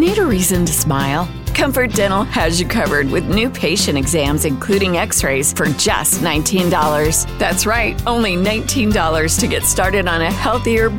need a reason to smile? Comfort Dental has you covered with new patient exams, including x-rays, for just $19. That's right, only $19 to get started on a healthier,